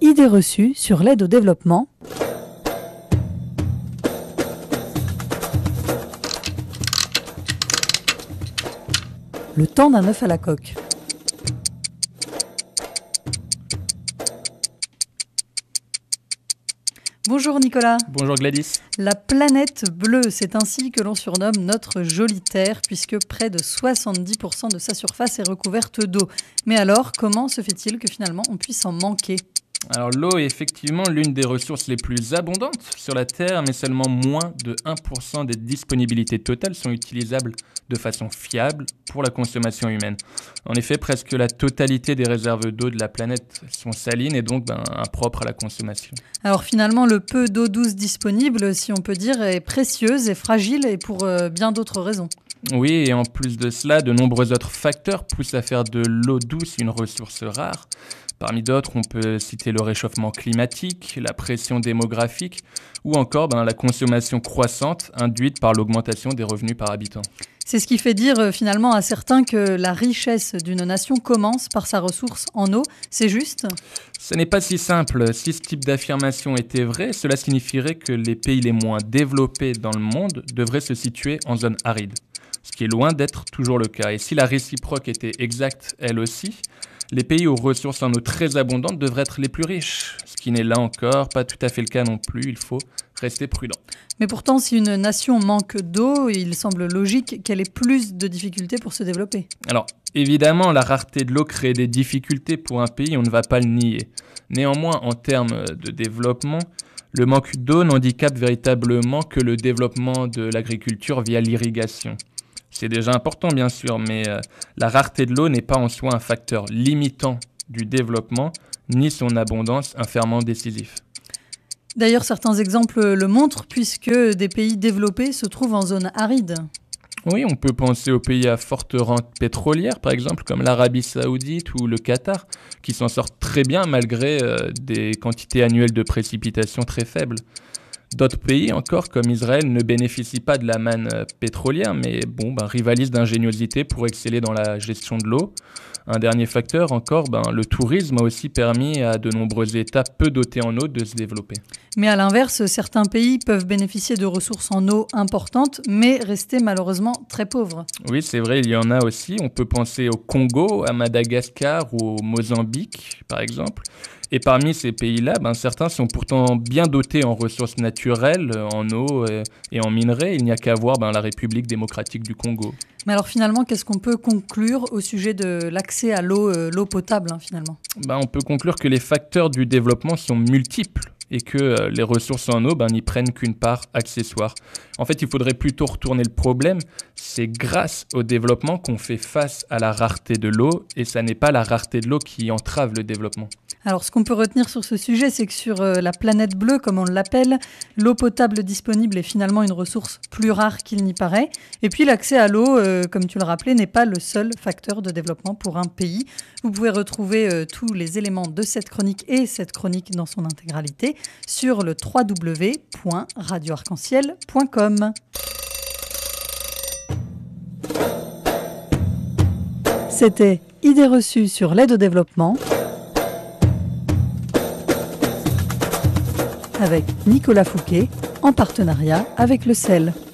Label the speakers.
Speaker 1: Idées reçues sur l'aide au développement. Le temps d'un œuf à la coque. Bonjour Nicolas.
Speaker 2: Bonjour Gladys.
Speaker 1: La planète bleue, c'est ainsi que l'on surnomme notre jolie Terre, puisque près de 70% de sa surface est recouverte d'eau. Mais alors, comment se fait-il que finalement on puisse en manquer ?
Speaker 2: Alors l'eau est effectivement l'une des ressources les plus abondantes sur la Terre, mais seulement moins de 1% des disponibilités totales sont utilisables de façon fiable pour la consommation humaine. En effet, presque la totalité des réserves d'eau de la planète sont salines et donc impropres à la consommation.
Speaker 1: Alors finalement, le peu d'eau douce disponible, si on peut dire, est précieuse et fragile et pour bien d'autres raisons.
Speaker 2: Oui, et en plus de cela, de nombreux autres facteurs poussent à faire de l'eau douce une ressource rare. Parmi d'autres, on peut citer le réchauffement climatique, la pression démographique ou encore la consommation croissante induite par l'augmentation des revenus par habitant.
Speaker 1: C'est ce qui fait dire finalement à certains que la richesse d'une nation commence par sa ressource en eau. C'est juste ?
Speaker 2: Ce n'est pas si simple. Si ce type d'affirmation était vrai, cela signifierait que les pays les moins développés dans le monde devraient se situer en zone aride, ce qui est loin d'être toujours le cas. Et si la réciproque était exacte elle aussi, les pays aux ressources en eau très abondantes devraient être les plus riches, ce qui n'est là encore pas tout à fait le cas non plus, il faut rester prudent.
Speaker 1: Mais pourtant, si une nation manque d'eau, il semble logique qu'elle ait plus de difficultés pour se développer.
Speaker 2: Alors, évidemment, la rareté de l'eau crée des difficultés pour un pays, on ne va pas le nier. Néanmoins, en termes de développement, le manque d'eau n'handicape véritablement que le développement de l'agriculture via l'irrigation. C'est déjà important, bien sûr, mais la rareté de l'eau n'est pas en soi un facteur limitant du développement, ni son abondance un ferment décisif.
Speaker 1: D'ailleurs, certains exemples le montrent, puisque des pays développés se trouvent en zone aride.
Speaker 2: Oui, on peut penser aux pays à forte rente pétrolière, par exemple, comme l'Arabie Saoudite ou le Qatar, qui s'en sortent très bien malgré des quantités annuelles de précipitations très faibles. D'autres pays encore, comme Israël, ne bénéficient pas de la manne pétrolière, mais rivalisent d'ingéniosité pour exceller dans la gestion de l'eau. Un dernier facteur encore, le tourisme a aussi permis à de nombreux États peu dotés en eau de se développer.
Speaker 1: Mais à l'inverse, certains pays peuvent bénéficier de ressources en eau importantes, mais rester malheureusement très pauvres.
Speaker 2: Oui, c'est vrai, il y en a aussi. On peut penser au Congo, à Madagascar ou au Mozambique, par exemple. Et parmi ces pays-là, certains sont pourtant bien dotés en ressources naturelles, en eau et en minerais. Il n'y a qu'à voir la République démocratique du Congo.
Speaker 1: Mais alors finalement, qu'est-ce qu'on peut conclure au sujet de l'accès à l'eau potable finalement ?
Speaker 2: On peut conclure que les facteurs du développement sont multiples et que les ressources en eau n'y prennent qu'une part accessoire. En fait, il faudrait plutôt retourner le problème. C'est grâce au développement qu'on fait face à la rareté de l'eau et ça n'est pas la rareté de l'eau qui entrave le développement.
Speaker 1: Alors, ce qu'on peut retenir sur ce sujet, c'est que sur la planète bleue, comme on l'appelle, l'eau potable disponible est finalement une ressource plus rare qu'il n'y paraît. Et puis, l'accès à l'eau, comme tu le rappelais, n'est pas le seul facteur de développement pour un pays. Vous pouvez retrouver tous les éléments de cette chronique et cette chronique dans son intégralité sur le www.radioarc-en-ciel.com. C'était Idées reçues sur l'aide au développement avec Nicolas Fouquet, en partenariat avec le CEL.